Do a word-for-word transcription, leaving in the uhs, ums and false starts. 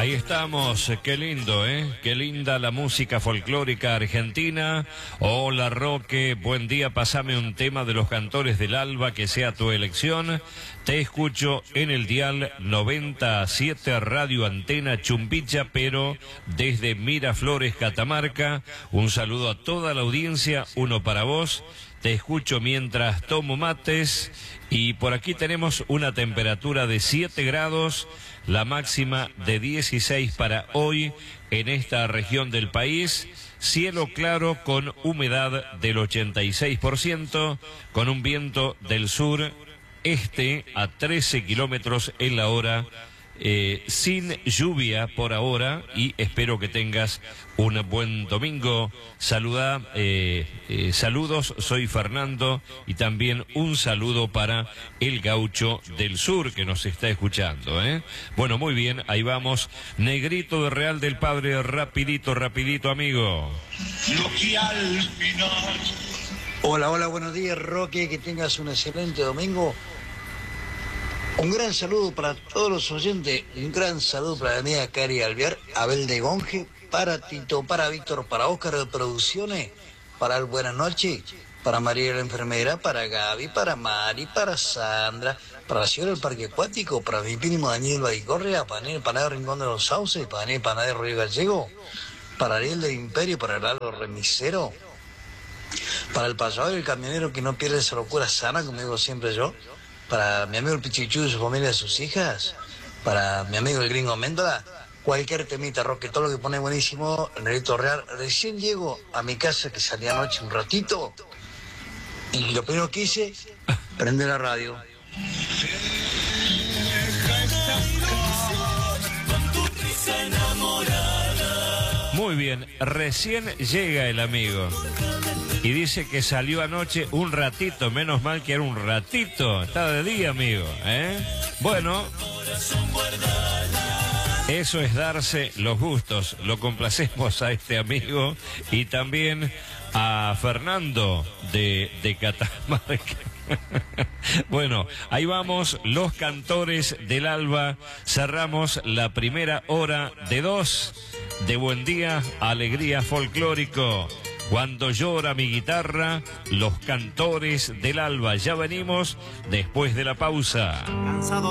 Ahí estamos, qué lindo, ¿eh? Qué linda la música folclórica argentina. Hola Roque, buen día, pasame un tema de los Cantores del Alba que sea tu elección. Te escucho en el dial noventa y siete Radio Antena Chumbicha, pero desde Miraflores, Catamarca. Un saludo a toda la audiencia, uno para vos. Te escucho mientras tomo mates y por aquí tenemos una temperatura de siete grados, la máxima de dieciséis para hoy en esta región del país. Cielo claro con humedad del ochenta y seis por ciento, con un viento del sur este a trece kilómetros en la hora. Eh, sin lluvia por ahora y espero que tengas un buen domingo. Saluda, eh, eh, saludos, soy Fernando y también un saludo para el gaucho del sur que nos está escuchando, ¿eh? Bueno, muy bien, ahí vamos. Negrito de Real del Padre, rapidito, rapidito, amigo. Lo que al final... Hola, hola, buenos días, Roque, que tengas un excelente domingo. Un gran saludo para todos los oyentes, un gran saludo para mi amiga Cari Alvear, Abel de Gonge, para Tito, para Víctor, para Óscar de Producciones, para el Buenas Noches, para María la Enfermera, para Gaby, para Mari, para Sandra, para la señora del Parque Acuático, para mi primo Daniel Baicorrea, para el panadero Rincón de los Sauces, para el panadero Río Gallego, para Ariel del Imperio, para el Lalo Remisero, para el pasador y el camionero que no pierde esa locura sana, como digo siempre yo, para mi amigo el Pichichu y su familia y sus hijas, para mi amigo el Gringo Méndola, cualquier temita, Roque, todo lo que pone buenísimo, el Negrito Real. Recién llego a mi casa, que salí anoche un ratito, y lo primero que hice, prender la radio. Muy bien, recién llega el amigo y dice que salió anoche un ratito, menos mal que era un ratito, está de día, amigo, ¿eh? Bueno, eso es darse los gustos, lo complacemos a este amigo y también a Fernando de, de Catamarca. Bueno, ahí vamos, los Cantores del Alba, cerramos la primera hora de dos de Buen Día, Alegría Folclórico. Cuando llora mi guitarra, los Cantores del Alba. Ya venimos después de la pausa.